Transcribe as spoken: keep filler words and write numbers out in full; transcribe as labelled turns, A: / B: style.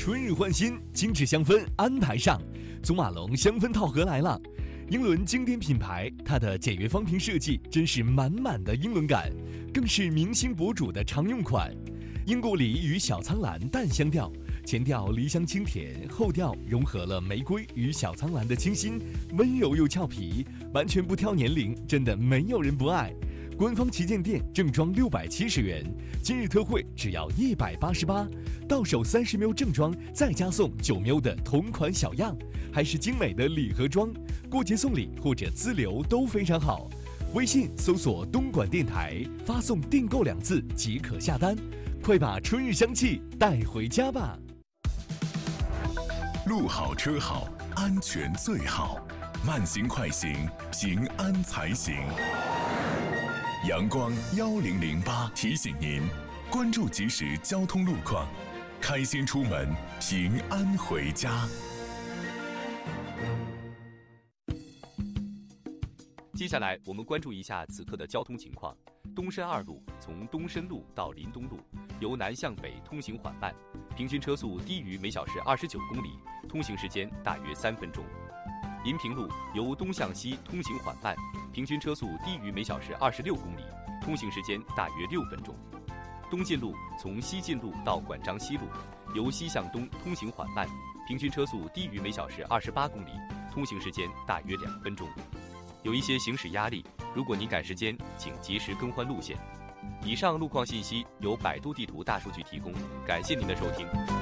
A: 春日换新，精致香氛安排上。祖马龙香氛套盒来了，英伦经典品牌，它的简约方瓶设计真是满满的英伦感，更是明星博主的常用款。英国梨与小苍兰淡香调，前调梨香清甜，后调融合了玫瑰与小苍兰的清新，温柔又俏皮，完全不挑年龄，真的没有人不爱。官方旗舰店正装六百七十元，今日特惠只要一百八十八，到手三十 ml 正装，再加送九 ml 的同款小样，还是精美的礼盒装，过节送礼或者自留都非常好。微信搜索东莞电台，发送订购两字即可下单，快把春日香气带回家吧。
B: 路好车好，安全最好，慢行快行，平安才行。阳光一零零八提醒您，关注即时交通路况，开心出门，平安回家。
C: 接下来我们关注一下此刻的交通情况。东深二路从东深路到临东路，由南向北通行缓慢，平均车速低于每小时二十九公里，通行时间大约三分钟。临平路由东向西通行缓慢，平均车速低于每小时二十六公里，通行时间大约六分钟。东进路从西进路到管章西路，由西向东通行缓慢，平均车速低于每小时二十八公里，通行时间大约两分钟。有一些行驶压力，如果您赶时间，请及时更换路线。以上路况信息由百度地图大数据提供，感谢您的收听。